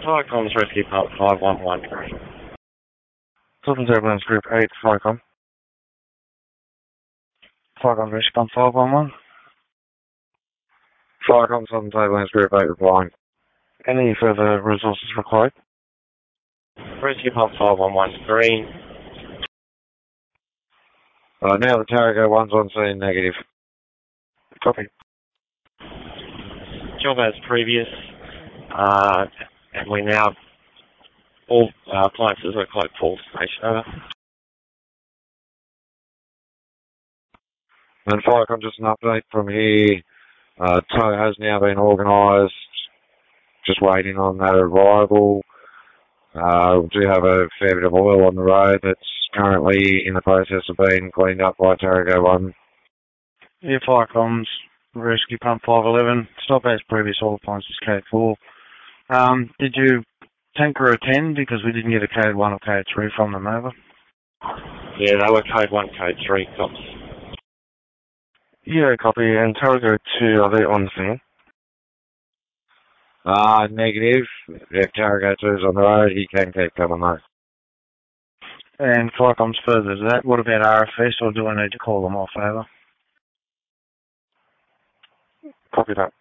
Firecoms Rescue Part 511. Southern Ambulance Group 8, Firecom. Firecom Rescue Pump 511. Firecom Southern Ambulance Group 8 replying. Any further resources required? Rescue Pump 511 green. Now the Tarago 1's on scene, negative. Copy. Job as previous. And we now, all appliances are closed full station over. And Firecom, just an update from here. Tow has now been organised. Just waiting on that arrival. We do have a fair bit of oil on the road that's currently in the process of being cleaned up by Tarago 1. Yeah, Firecoms, Rescue Pump 511, stop as previous, all appliances code 4. Did you tanker a 10 because we didn't get a code 1 or code 3 from them, over? Yeah, they were code 1, code 3 cops. Yeah, copy. And Tarago 2, are they on scene? Negative. If Tarago 2's on the road, he can keep coming though. And Firecoms further to that, what about RFS, or do I need to call them off, over? Copy that.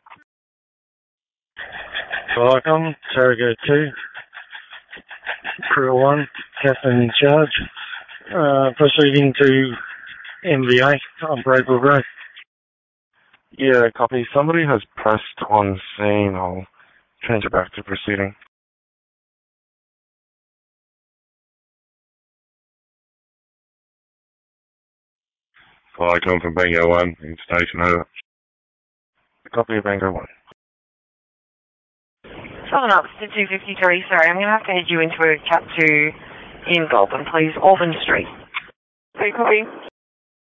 Firecom, Tarago 2, Crew 1, Captain in charge, proceeding to MVA on Braidwood Road. Yeah, copy. Somebody has pressed on scene. I'll change it back to proceeding. Firecom from Bingo 1, in station over. Copy of Bango 1. Southern Ups to 253, sorry, I'm going to have to head you into a cat 2 in Goulburn, please, Alban Street. Okay, copy.